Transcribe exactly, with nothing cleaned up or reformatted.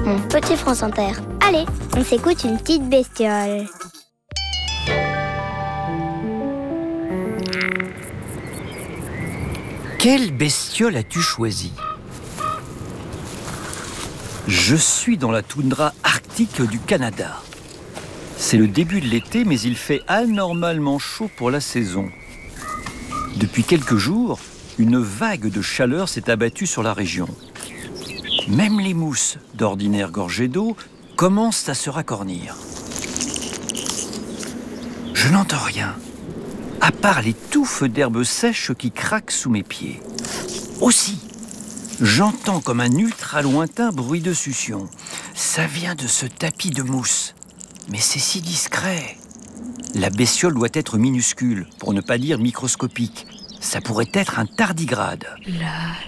mon petit France Inter. Allez, on s'écoute une petite bestiole. Quelle bestiole as-tu choisi ? Je suis dans la toundra arctique du Canada. C'est le début de l'été, mais il fait anormalement chaud pour la saison. Depuis quelques jours, une vague de chaleur s'est abattue sur la région. Même les mousses, d'ordinaire gorgées d'eau, commencent à se racornir. Je n'entends rien, à part les touffes d'herbes sèches qui craquent sous mes pieds. Aussi, j'entends comme un ultra lointain bruit de succion. Ça vient de ce tapis de mousse. Mais c'est si discret. La bestiole doit être minuscule, pour ne pas dire microscopique. Ça pourrait être un tardigrade. La